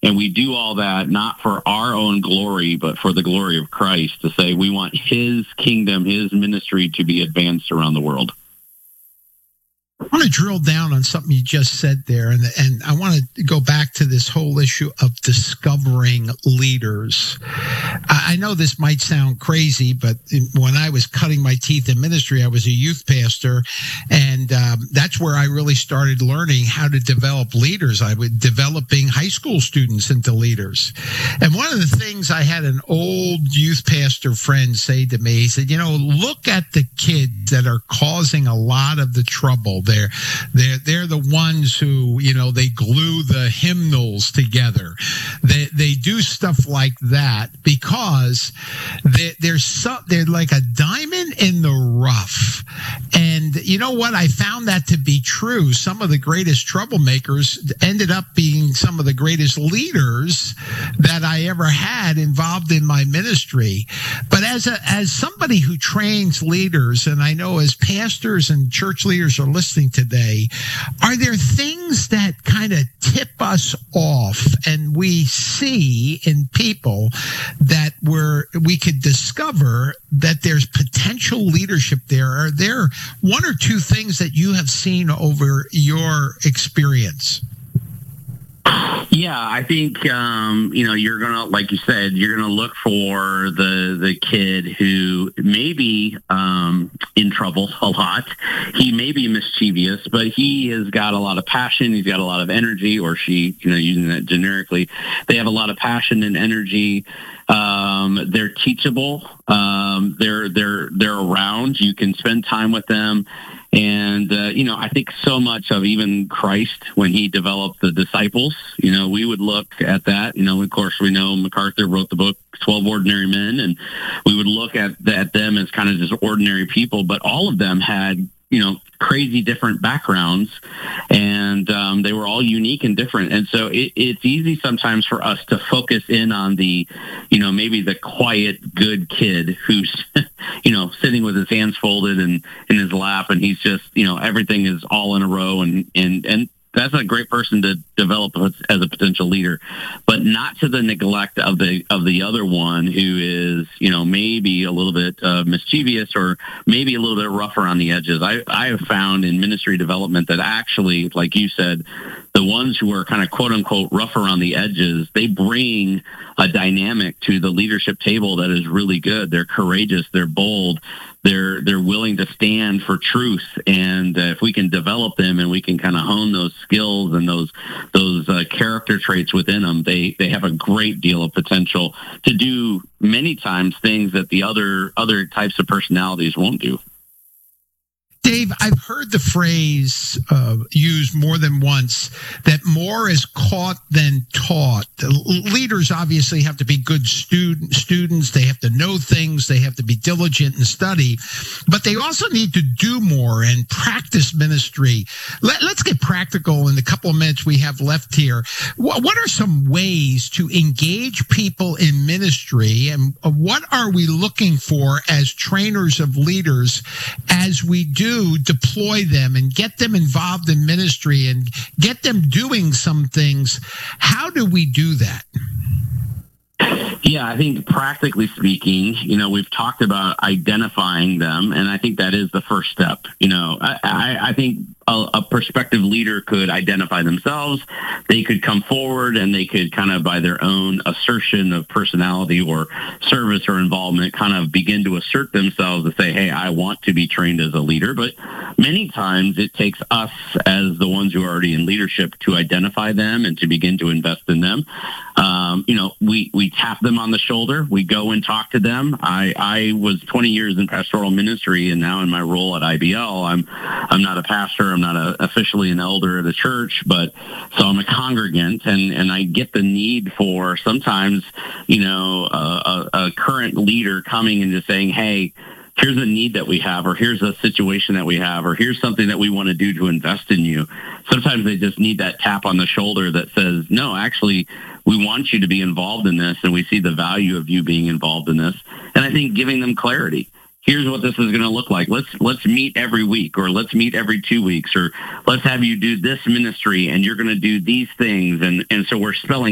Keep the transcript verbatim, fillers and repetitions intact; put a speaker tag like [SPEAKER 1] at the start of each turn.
[SPEAKER 1] And we do all that not for our own glory, but for the glory of Christ, to say we want his kingdom, his ministry to be advanced around the world.
[SPEAKER 2] I want to drill down on something you just said there, and and I want to go back to this whole issue of discovering leaders. I, I know this might sound crazy, but when I was cutting my teeth in ministry, I was a youth pastor, and um, that's where I really started learning how to develop leaders. I was developing high school students into leaders. And one of the things I had an old youth pastor friend say to me, he said, you know, look at the kids that are causing a lot of the trouble. They're, they're, they're the ones who, you know, they glue the hymnals together. They, they do stuff like that because they, they're, so, they're like a diamond in the rough. And you know what? I found that to be true. Some of the greatest troublemakers ended up being some of the greatest leaders that I ever had involved in my ministry. But as a, as somebody who trains leaders, and I know as pastors and church leaders are listening today, are there things that kind of tip us off and we see in people that we're, we could discover that there's potential leadership there? Are there one or two things that you have seen over your experience?
[SPEAKER 1] Yeah, I think, um, you know, you're going to, like you said, you're going to look for the the kid who may be um, in trouble a lot. He may be mischievous, but he has got a lot of passion. He's got a lot of energy, or she, you know, using that generically. They have a lot of passion and energy. Um, they're teachable. Um, they're, they're, they're around. You can spend time with them. And, uh, you know, I think so much of even Christ, when he developed the disciples, you know, we would look at that. You know, of course, we know MacArthur wrote the book, twelve Ordinary Men, and we would look at, at them as kind of just ordinary people, but all of them had, you know, crazy different backgrounds, and um, they were all unique and different. And so it, it's easy sometimes for us to focus in on the, you know, maybe the quiet, good kid who's, you know, sitting with his hands folded and in his lap, and he's just, you know, everything is all in a row, and, and, and that's a great person to develop as a potential leader, but not to the neglect of the of the other one who is, you know, maybe a little bit uh, mischievous or maybe a little bit rougher on the edges. I, I have found in ministry development that actually, like you said, the ones who are kind of quote unquote rougher on the edges, they bring a dynamic to the leadership table that is really good. They're courageous, they're bold, they're they're willing to stand for truth, and uh, if we can develop them and we can kind of hone those skills and those those uh, character traits within them, they they have a great deal of potential to do many times things that the other other types of personalities won't do.
[SPEAKER 2] Dave, I've heard the phrase uh, used more than once that more is caught than taught. Leaders obviously have to be good student, students. They have to know things. They have to be diligent and study. But they also need to do more and practice ministry. Let, let's get practical in the couple of minutes we have left here. What, what are some ways to engage people in ministry? And what are we looking for as trainers of leaders as we do deploy them and get them involved in ministry and get them doing some things? How do we do that?
[SPEAKER 1] Yeah, I think practically speaking, you know, we've talked about identifying them, and I think that is the first step. You know, I, I, I think a, a prospective leader could identify themselves. They could come forward and they could kind of, by their own assertion of personality or service or involvement, kind of begin to assert themselves to say, hey, I want to be trained as a leader. But many times it takes us as the ones who are already in leadership to identify them and to begin to invest in them. Um, you know, we, we tap them on the shoulder. We go and talk to them. I, I was twenty years in pastoral ministry, and now in my role at I B L, I'm I'm not a pastor. I'm not a, officially an elder at a church, but so I'm a congregant, and, and I get the need for sometimes, you know, a, a, a current leader coming and just saying, hey, here's a need that we have, or here's a situation that we have, or here's something that we want to do to invest in you. Sometimes they just need that tap on the shoulder that says, no, actually, we want you to be involved in this, and we see the value of you being involved in this. And I think giving them clarity. Here's what this is going to look like. Let's let's meet every week, or let's meet every two weeks, or let's have you do this ministry, and you're going to do these things. And, and so we're spelling